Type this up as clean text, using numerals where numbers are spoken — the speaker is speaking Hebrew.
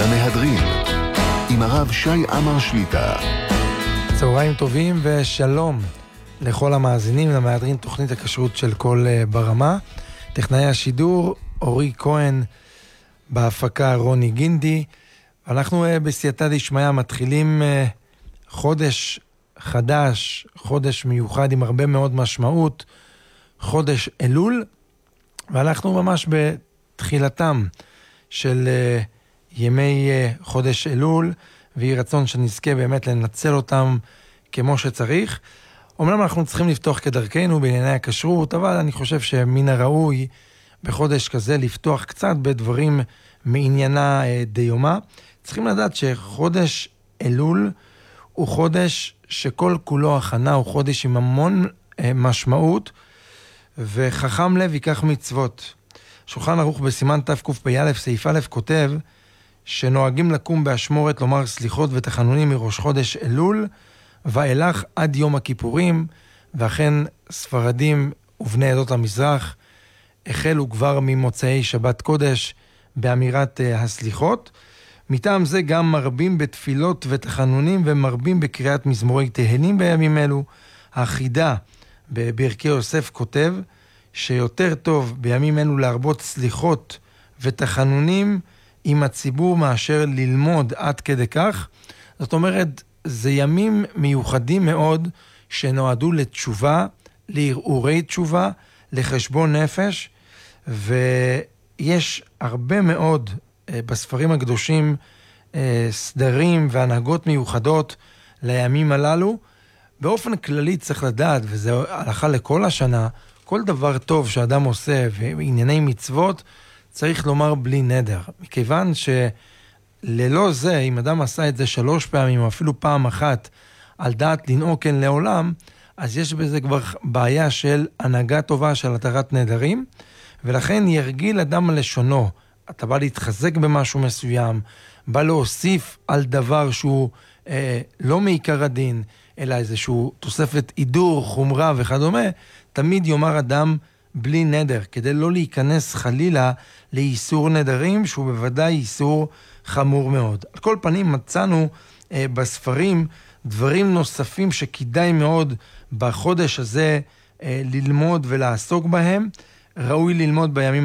למהדרין, עם הרב שי עמר שליטה. צהריים טובים ושלום לכל המאזינים למהדרין, תוכנית הכשרות של כל ברמה. טכנאי השידור אורי כהן, בהפקה רוני גינדי. אנחנו בסייעתא דשמיא מתחילים חודש חדש, חודש מיוחד עם הרבה מאוד משמעות, חודש אלול, ואנחנו ממש בתחילתם של ימי חודש אלול, ויהי רצון שנזכה באמת לנצל אותם כמו שצריך. אומנם אנחנו צריכים לפתוח כדרכנו בענייני הכשרות, אבל אני חושב שמן הראוי בחודש כזה לפתוח קצת בדברים מעניינה דיומה. צריכים לדעת שחודש אלול הוא חודש שכל כולו הכנה, הוא חודש עם המון משמעות, וחכם לב ייקח מצוות. שולחן ערוך בסימן תקפ"א סעיף א' כותב שנוהגים לקום באשמורת לומר סליחות ותחנונים מראש חודש אלול ואילך עד יום הכיפורים, ואכן ספרדים ובני עדות המזרח החלו כבר ממוצאי שבת קודש באמירת הסליחות. מטעם זה גם מרבים בתפילות ותחנונים ומרבים בקריאת מזמורי תהילים בימים אלו. החידה בברכי יוסף כותב שיותר טוב בימים אלו להרבות סליחות ותחנונים עם הציבור מאשר ללמוד עד כדי כך. זאת אומרת, זה ימים מיוחדים מאוד שנועדו לתשובה, להרהורי תשובה, לחשבון נפש, ויש הרבה מאוד בספרים הקדושים סדרים והנהגות מיוחדות לימים הללו. באופן כללי צריך לדעת, וזה הלכה לכל השנה, כל דבר טוב שאדם עושה וענייני מצוות צריך לומר בלי נדר, מכיוון שללא זה, אם אדם עשה את זה 3 פעמים או אפילו פעם אחת על דעת לנהוג כן לעולם, אז יש בזה כבר בעיה של הנהגה טובה של התרת נדרים, ולכן ירגיל אדם על לשונו. אתה בא להתחזק במשהו מסוים, בא להוסיף על דבר שהוא לא מעיקר הדין, אלא איזשהו תוספת עידור, חומרה וכדומה, תמיד יאמר אדם בלי נדר, כדי לא להיכנס חלילה לאיסור נדרים, שהוא בוודאי איסור חמור מאוד. על כל פנים מצאנו בספרים דברים נוספים שכדאי מאוד בחודש הזה ללמוד ולעסוק בהם. ראוי ללמוד בימים